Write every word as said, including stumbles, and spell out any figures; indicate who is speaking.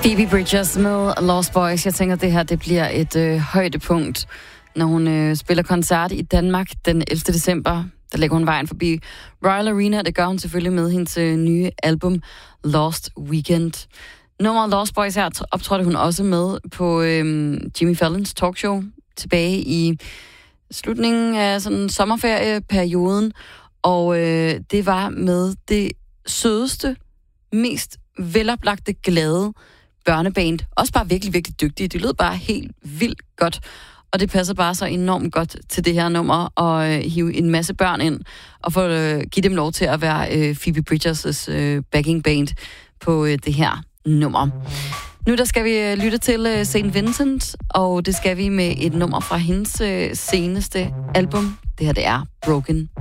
Speaker 1: Phoebe Bridgers med Lost Boys. Jeg tænker, at det her det bliver et øh, højdepunkt, når hun øh, spiller koncert i Danmark den ellevte december. Der lægger hun vejen forbi Royal Arena. Det gør hun selvfølgelig med hendes øh, nye album Lost Weekend. Nummeret Lost Boys her optrådte hun også med på øh, Jimmy Fallons talkshow tilbage i slutningen af sådan sommerferieperioden. Og øh, det var med det sødeste, mest veloplagte, glade børneband. Også bare virkelig, virkelig dygtige. Det lød bare helt vildt godt. Og det passer bare så enormt godt til det her nummer at øh, hive en masse børn ind og få, øh, give dem lov til at være øh, Phoebe Bridgers' øh, backing band på øh, det her nummer. Nu der skal vi øh, lytte til øh, Saint Vincent, og det skal vi med et nummer fra hendes øh, seneste album. Det her det er Broken.